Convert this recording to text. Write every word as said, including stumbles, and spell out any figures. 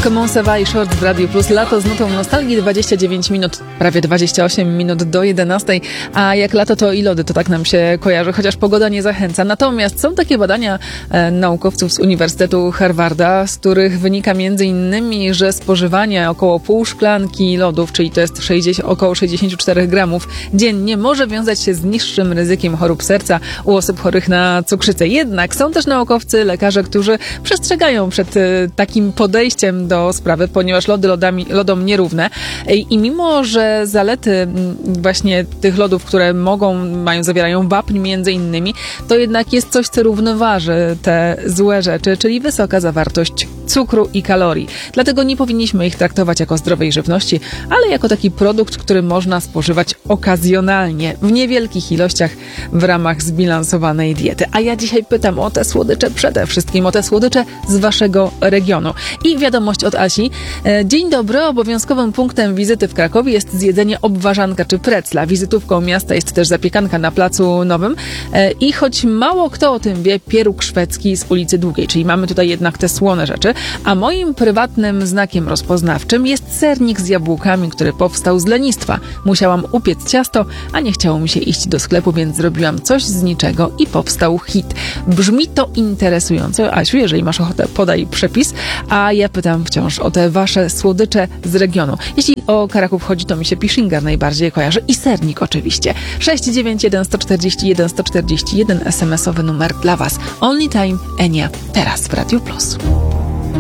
Comment ça va i Short w Radiu Plus. Lato z nutą nostalgii, dwadzieścia dziewięć minut, prawie dwadzieścia osiem minut do jedenastej. A jak lato, to i lody, to tak nam się kojarzy, chociaż pogoda nie zachęca. Natomiast są takie badania e, naukowców z Uniwersytetu Harvarda, z których wynika między innymi, że spożywanie około pół szklanki lodów, czyli to jest sześćdziesiąt, około sześćdziesiąt cztery gramów dziennie, może wiązać się z niższym ryzykiem chorób serca u osób chorych na cukrzycę. Jednak są też naukowcy, lekarze, którzy przestrzegają przed e, takim podejściem do sprawy, ponieważ lody lodami, lodom nierówne. I, I mimo, że zalety właśnie tych lodów, które mogą, mają, zawierają wapń między innymi, to jednak jest coś, co równoważy te złe rzeczy, czyli wysoka zawartość cukru i kalorii. Dlatego nie powinniśmy ich traktować jako zdrowej żywności, ale jako taki produkt, który można spożywać okazjonalnie, w niewielkich ilościach w ramach zbilansowanej diety. A ja dzisiaj pytam o te słodycze, przede wszystkim o te słodycze z waszego regionu. I wiadomość od Asi. Dzień dobry, obowiązkowym punktem wizyty w Krakowie jest zjedzenie obwarzanka czy precla. Wizytówką miasta jest też zapiekanka na Placu Nowym. I choć mało kto o tym wie, pieróg szwedzki z ulicy Długiej, czyli mamy tutaj jednak te słone rzeczy. A moim prywatnym znakiem rozpoznawczym jest sernik z jabłkami, który powstał z lenistwa. Musiałam upiec ciasto, a nie chciało mi się iść do sklepu, więc zrobiłam coś z niczego i powstał hit. Brzmi to interesująco. Asiu, jeżeli masz ochotę, podaj przepis. A ja pytam wciąż o te wasze słodycze z regionu. Jeśli o Kraków chodzi, to mi się Pishingar najbardziej kojarzy i sernik oczywiście. sześć dziewięć jeden jeden cztery jeden jeden cztery jeden es em esowy numer dla was. Only Time, Enia, teraz w Radiu Plus.